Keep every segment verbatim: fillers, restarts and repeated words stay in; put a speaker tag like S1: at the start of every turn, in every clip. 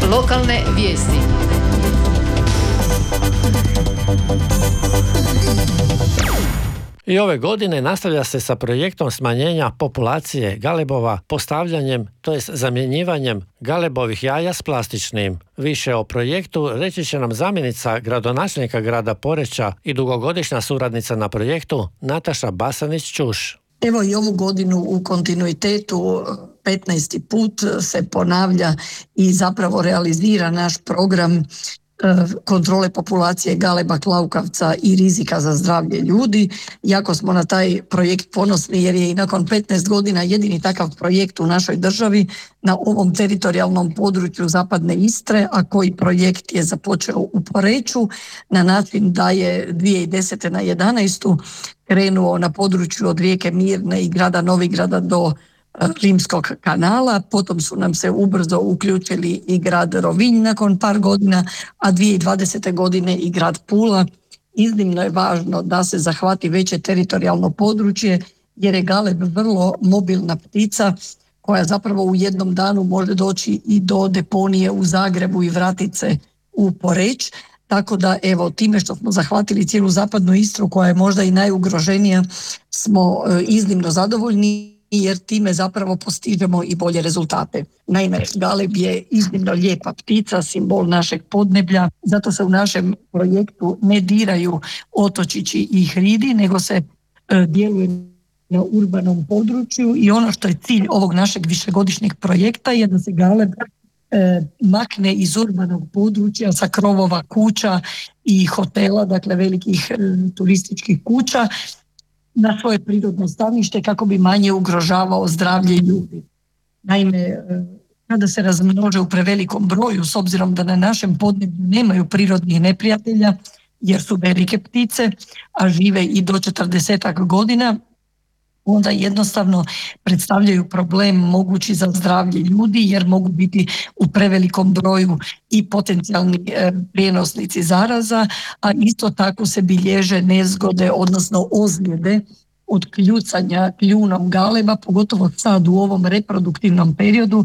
S1: Lokalne vijesti.
S2: I ove godine nastavlja se sa projektom smanjenja populacije galebova postavljanjem, to jest zamjenjivanjem galebovih jaja s plastičnim. Više o projektu reći će nam zamjenica gradonačelnika grada Poreča i dugogodišnja suradnica na projektu Nataša Basanić-Čuš.
S3: Evo i ovu godinu u kontinuitetu petnaesti put se ponavlja i zapravo realizira naš program kontrole populacije galeba, klaukavca i rizika za zdravlje ljudi. Jako smo na taj projekt ponosni jer je i nakon petnaest godina jedini takav projekt u našoj državi na ovom teritorijalnom području zapadne Istre, a koji projekt je započeo u Poreču na način da je dvije tisuće desete na jedanaestu krenuo na području od rijeke Mirne i grada Novigrada do Rimskog kanala, potom su nam se ubrzo uključili i grad Rovinj nakon par godina, a dvije tisuće dvadesete godine i grad Pula. Iznimno je važno da se zahvati veće teritorijalno područje jer je galeb vrlo mobilna ptica koja zapravo u jednom danu može doći i do deponije u Zagrebu i vratit se u Poreč. Tako da evo time što smo zahvatili cijelu zapadnu Istru koja je možda i najugroženija smo iznimno zadovoljni jer time zapravo postižemo i bolje rezultate. Naime, galeb je iznimno lijepa ptica, simbol našeg podneblja, zato se u našem projektu ne diraju otočići i hridi, nego se e, djeluje na urbanom području i ono što je cilj ovog našeg višegodišnjeg projekta je da se galeb e, makne iz urbanog područja sa krovova kuća i hotela, dakle velikih e, turističkih kuća, na svoje prirodno stanište kako bi manje ugrožavao zdravlje ljudi. Naime, kada se razmnože u prevelikom broju, s obzirom da na našem podneblju nemaju prirodnih neprijatelja, jer su velike ptice, a žive i do četrdesetak godina, onda jednostavno predstavljaju problem mogući za zdravlje ljudi jer mogu biti u prevelikom broju i potencijalni e, prijenosnici zaraza, a isto tako se bilježe nezgode, odnosno ozljede od kljucanja kljunom galeba, pogotovo sad u ovom reproduktivnom periodu,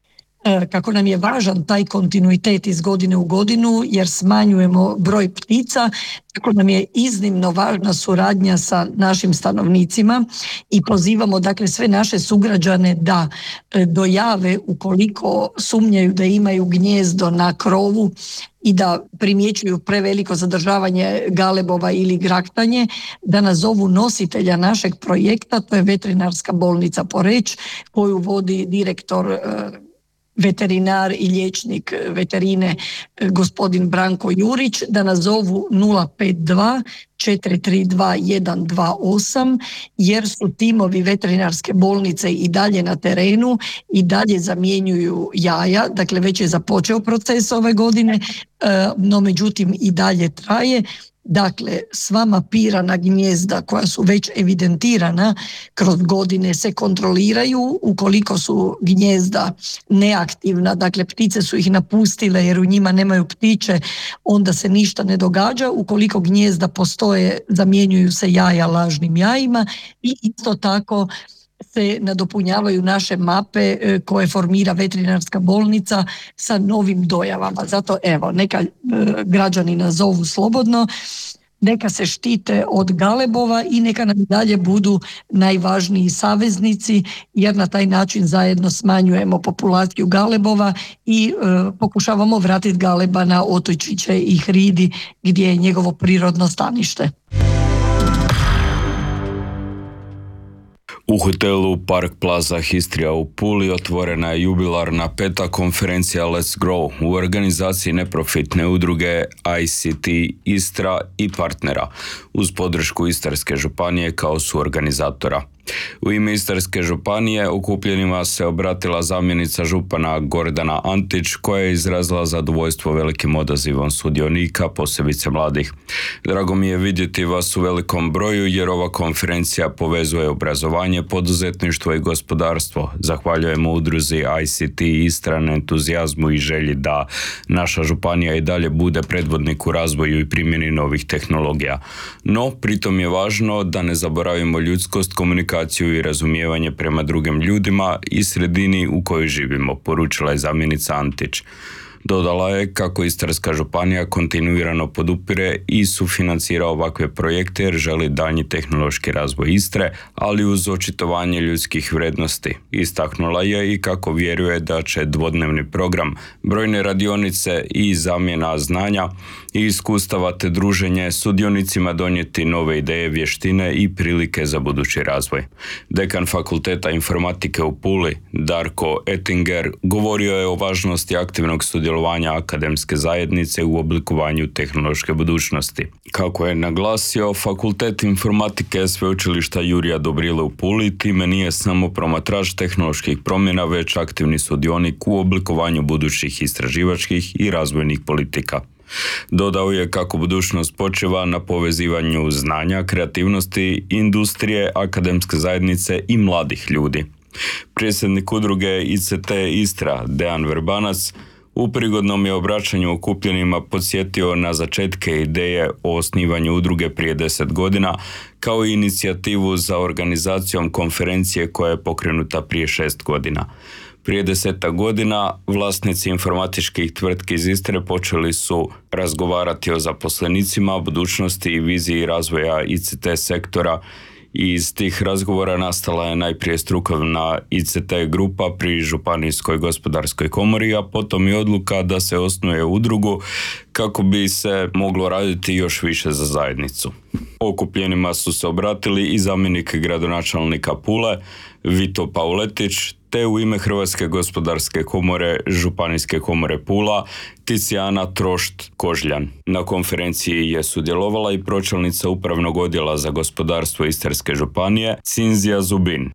S3: kako nam je važan taj kontinuitet iz godine u godinu jer smanjujemo broj ptica, kako nam je iznimno važna suradnja sa našim stanovnicima i pozivamo dakle sve naše sugrađane da dojave ukoliko sumnjaju da imaju gnijezdo na krovu i da primjećuju preveliko zadržavanje galebova ili graktanje, da nazovu nositelja našeg projekta, to je Veterinarska bolnica Poreč koju vodi direktor veterinar i liječnik veterine gospodin Branko Jurić, da nazovu nula pet dva četiri tri dva jedan dva osam jer su timovi veterinarske bolnice i dalje na terenu i dalje zamjenjuju jaja, dakle već je započeo proces ove godine, no međutim i dalje traje. Dakle, sva mapirana gnijezda koja su već evidentirana kroz godine se kontroliraju. Ukoliko su gnijezda neaktivna, dakle ptice su ih napustile jer u njima nemaju ptiče, onda se ništa ne događa. Ukoliko gnijezda postoje, zamjenjuju se jaja lažnim jajima i isto tako se nadopunjavaju naše mape koje formira veterinarska bolnica sa novim dojavama. Zato evo, neka građani nazovu slobodno, neka se štite od galebova i neka nam dalje budu najvažniji saveznici jer na taj način zajedno smanjujemo populaciju galebova i e, pokušavamo vratiti galeba na otočiće i hridi gdje je njegovo prirodno stanište.
S4: U hotelu Park Plaza Histrija u Puli otvorena je jubilarna peta konferencija Let's Grow u organizaciji neprofitne udruge I C T Istra i partnera uz podršku Istarske županije kao suorganizatora. U ime Istarske županije okupljenima se obratila zamjenica župana Gordana Antić koja je izrazila zadovoljstvo velikim odazivom sudionika, posebice mladih. Drago mi je vidjeti vas u velikom broju jer ova konferencija povezuje obrazovanje, poduzetništvo i gospodarstvo. Zahvaljujemo udruzi I C T Istra na entuzijazmu i želji da naša županija i dalje bude predvodnik u razvoju i primjeni novih tehnologija. No, pritom je važno da ne zaboravimo ljudskost, komunikaciju i razumijevanje prema drugim ljudima i sredini u kojoj živimo, poručila je zamjenica Antić. Dodala je kako Istarska županija kontinuirano podupire i sufinancira ovakve projekte jer želi daljnji tehnološki razvoj Istre, ali uz očitovanje ljudskih vrijednosti. Istaknula je i kako vjeruje da će dvodnevni program, brojne radionice i zamjena znanja i iskustava te druženje sudionicima donijeti nove ideje, vještine i prilike za budući razvoj. Dekan Fakulteta informatike u Puli, Darko Ettinger, govorio je o važnosti aktivnog sudjelovanja akademske zajednice u oblikovanju tehnološke budućnosti. Kako je naglasio, Fakultet informatike Sveučilišta Jurija Dobrile u Puli time nije samo promatrač tehnoloških promjena, već aktivni sudionik u oblikovanju budućih istraživačkih i razvojnih politika. Dodao je kako budućnost počiva na povezivanju znanja, kreativnosti, industrije, akademske zajednice i mladih ljudi. Predsjednik udruge I C T Istra, Dejan Verbanac, u prigodnom je obraćanju okupljenima podsjetio na začetke ideje o osnivanju udruge prije deset godina, kao i inicijativu za organizacijom konferencije koja je pokrenuta prije šest godina. Prije desetak godina vlasnici informatičkih tvrtki iz Istre počeli su razgovarati o zaposlenicima, budućnosti i viziji razvoja I C T sektora. I iz tih razgovora nastala je najprije strukovna I C T grupa pri Županijskoj gospodarskoj komori, a potom i odluka da se osnuje udrugu kako bi se moglo raditi još više za zajednicu. Okupljenima su se obratili i zamjenik gradonačelnika Pule, Vito Pauletić, te u ime Hrvatske gospodarske komore, Županijske komore Pula, Ticijana Trošt-Kožljan. Na konferenciji je sudjelovala i pročelnica Upravnog odjela za gospodarstvo Istarske županije, Cinzija Zubin.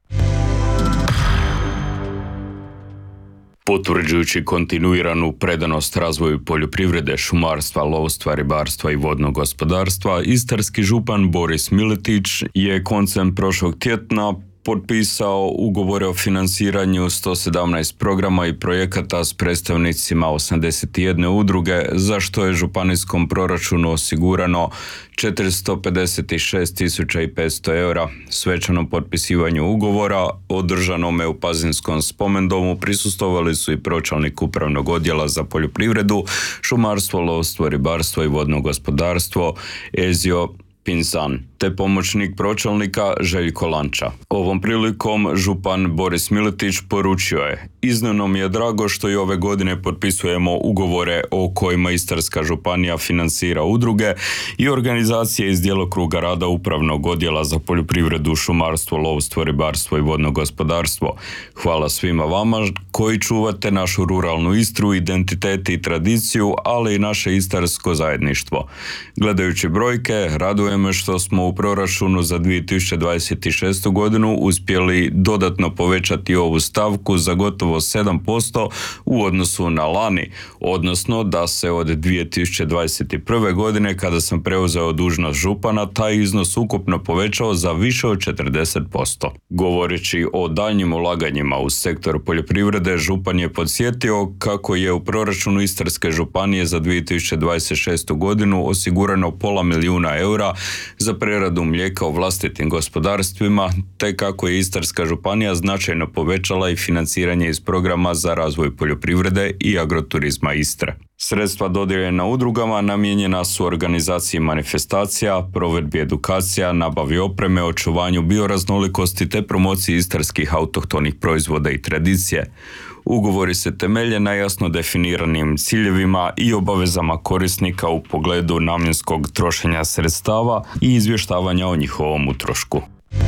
S4: Potvrđujući kontinuiranu predanost razvoju poljoprivrede, šumarstva, lovstva, ribarstva i vodnog gospodarstva, istarski župan Boris Miletić je koncem prošlog tjedna potpisao ugovore o financiranju sto sedamnaest programa i projekata s predstavnicima osamdeset jedne udruge, za što je županijskom proračunu osigurano četiristo pedeset šest tisuća petsto eura. Svečanom potpisivanju ugovora, održanome u Pazinskom spomendomu, prisustvovali su i pročelnik Upravnog odjela za poljoprivredu, šumarstvo, lovstvo, ribarstvo i vodno gospodarstvo Ezio Pinzan, te pomoćnik pročelnika Željko Lanča. Ovom prilikom župan Boris Miletić poručio je: iznimno mi je drago što i ove godine potpisujemo ugovore o kojima Istarska županija financira udruge i organizacije iz djelokruga rada Upravnog odjela za poljoprivredu, šumarstvo, lovstvo, ribarstvo i vodno gospodarstvo. Hvala svima vama koji čuvate našu ruralnu Istru, identitet i tradiciju, ali i naše istarsko zajedništvo. Gledajući brojke, raduje me što smo u proračunu za dvije tisuće dvadeset šestu godinu uspjeli dodatno povećati ovu stavku za gotovo sedam posto u odnosu na lani, odnosno da se od dvije tisuće dvadeset prve godine, kada sam preuzeo dužnost župana, taj iznos ukupno povećao za više od četrdeset posto. Govoreći o daljnjim ulaganjima u sektor poljoprivrede, župan je podsjetio kako je u proračunu Istarske županije za dvije tisuće dvadeset šestu godinu osigurano pola milijuna eura za preradu mlijeka u vlastitim gospodarstvima, te kako je Istarska županija značajno povećala i financiranje iz programa za razvoj poljoprivrede i agroturizma Istre. Sredstva dodijeljena udrugama namijenjena su organizaciji manifestacija, provedbi edukacija, nabavi opreme, očuvanju bioraznolikosti te promociji istarskih autohtonih proizvoda i tradicije. Ugovori se temelje na jasno definiranim ciljevima i obavezama korisnika u pogledu namjenskog trošenja sredstava i izvještavanja o njihovom utrošku.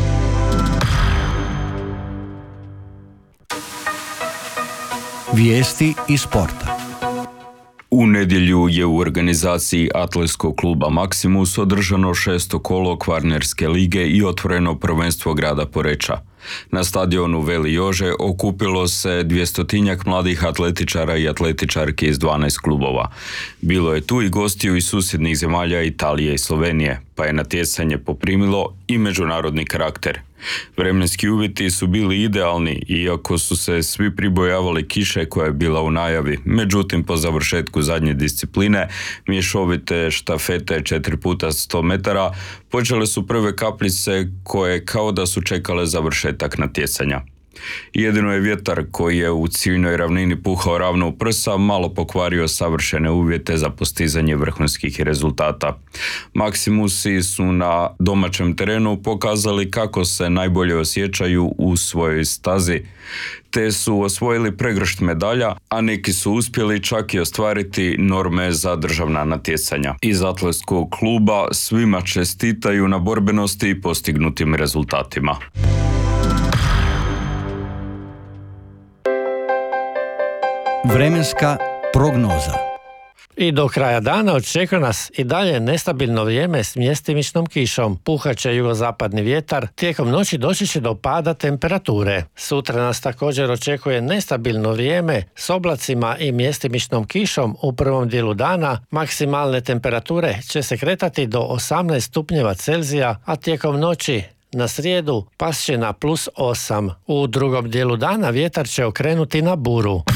S1: Vijesti iz sporta.
S4: U nedjelju je u organizaciji atletskog kluba Maksimus održano šesto kolo Kvarnerske lige i otvoreno prvenstvo grada Poreča. Na stadionu Veli Jože okupilo se dvjestotinjak mladih atletičara i atletičarki iz dvanaest klubova. Bilo je tu i gostiju iz susjednih zemalja Italije i Slovenije, pa je natjecanje poprimilo i međunarodni karakter. Vremenski uvjeti su bili idealni, iako su se svi pribojavali kiše koja je bila u najavi. Međutim, po završetku zadnje discipline, mješovite štafete četiri puta sto metara, počele su prve kapljice koje kao da su čekale završetak natjecanja. Jedino je vjetar koji je u ciljnoj ravnini puhao ravno u prsa malo pokvario savršene uvjete za postizanje vrhunskih rezultata. Maksimusi su na domaćem terenu pokazali kako se najbolje osjećaju u svojoj stazi, te su osvojili pregršt medalja, a neki su uspjeli čak i ostvariti norme za državna natjecanja. Iz atletskog kluba svima čestitaju na borbenosti i postignutim rezultatima.
S1: Vremenska prognoza.
S2: I do kraja dana očekuje nas i dalje nestabilno vrijeme s mjestimičnom kišom. Puhaće jugozapadni vjetar, tijekom noći doći će do pada temperature. Sutra nas također očekuje nestabilno vrijeme s oblacima i mjestimičnom kišom u prvom dijelu dana. Maksimalne temperature će se kretati do osamnaest stupnjeva Celzija, a tijekom noći na srijedu past će na plus osam. U drugom dijelu dana vjetar će okrenuti na buru.